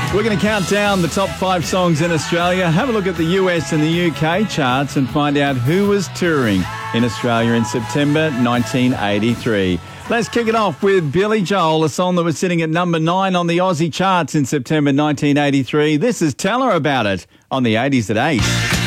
We're going to count down the top 5 songs in Australia, have a look at the US and the UK charts and find out who was touring in Australia in September 1983. Let's kick it off with Billy Joel, a song that was sitting at number 9 on the Aussie charts in September 1983. This is Tell Her About It on the 80s at 8.